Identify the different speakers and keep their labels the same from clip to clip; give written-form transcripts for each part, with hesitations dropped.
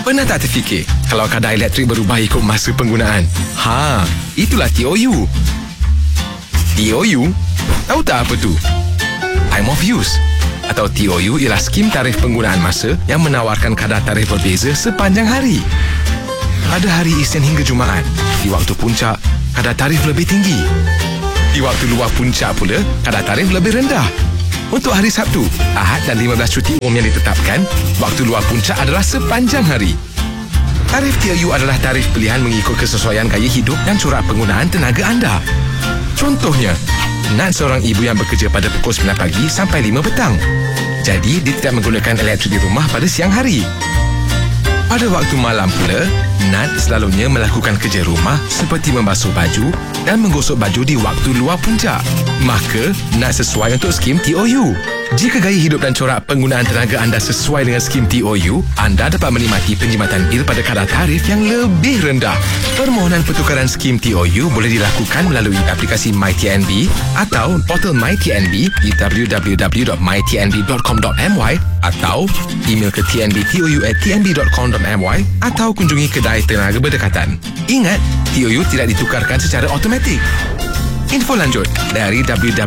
Speaker 1: Pernah tak terfikir kalau kadar elektrik berubah ikut masa penggunaan? Itulah TOU. TOU? Tahu tak apa tu? Time of use. Atau TOU ialah skim tarif penggunaan masa yang menawarkan kadar tarif berbeza sepanjang hari. Pada hari Isnin hingga Jumaat, di waktu puncak, kadar tarif lebih tinggi. Di waktu luar puncak pula, kadar tarif lebih rendah. Untuk hari Sabtu, Ahad dan 15 cuti umum yang ditetapkan, waktu luar puncak adalah sepanjang hari. Tarif TOU adalah tarif pilihan mengikut kesesuaian gaya hidup dan corak penggunaan tenaga anda. Contohnya, Nat seorang ibu yang bekerja pada pukul 9 pagi sampai 5 petang. Jadi, dia tidak menggunakan elektrik di rumah pada siang hari. Pada waktu malam pula, Nat selalunya melakukan kerja rumah seperti membasuh baju dan menggosok baju di waktu luar puncak. Maka, Nat sesuai untuk skim TOU. Jika gaya hidup dan corak penggunaan tenaga anda sesuai dengan skim TOU, anda dapat menikmati penjimatan bil pada kadar tarif yang lebih rendah. Permohonan pertukaran skim TOU boleh dilakukan melalui aplikasi MyTNB atau portal MyTNB di www.mytnb.com.my atau email ke tnbtou@tnb.com.my atau kunjungi kedai tenaga berdekatan. Ingat, TOU tidak ditukarkan secara automatik. Info lanjut dari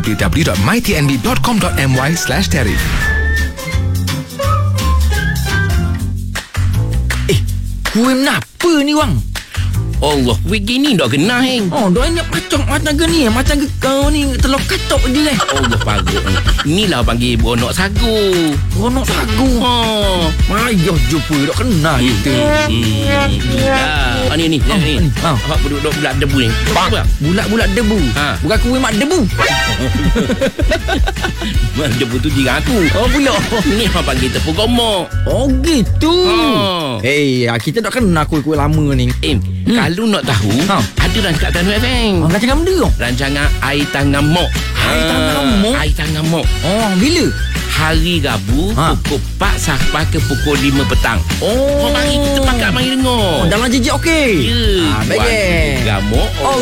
Speaker 1: www.mytnb.com.my/tarif.
Speaker 2: Kuih kenapa ni wang?
Speaker 3: Allah, begini dah kena heng.
Speaker 2: Dah ingat pacok macam ke ni? Macam ke kau ni telur katok je
Speaker 3: Allah pagut. Inilah panggil beronok sagu.
Speaker 2: Beronok sagu. Ayah jumpa dah kena kita.
Speaker 3: Ni. Awak duduk bulat debu ni.
Speaker 2: Bulat-bulat debu. Bukan kuih mak debu.
Speaker 3: Mak debu tu jiran aku.
Speaker 2: Pula.
Speaker 3: Ni awak panggil tepung gomok.
Speaker 2: Gitu. Kita dah kena kuih-kuih lama ni.
Speaker 3: Kalau nak tahu, ada rancangan FM.
Speaker 2: Rancangan benda?
Speaker 3: Rancangan Air Tangan Mok. Air Tangan Mok.
Speaker 2: Bila?
Speaker 3: Hari Rabu pukul 4 sampai ke pukul 5 petang. Mari kita pakat mari dengar.
Speaker 2: Dalam jejak okey.
Speaker 3: Ya.
Speaker 2: Baik.
Speaker 3: Gamok.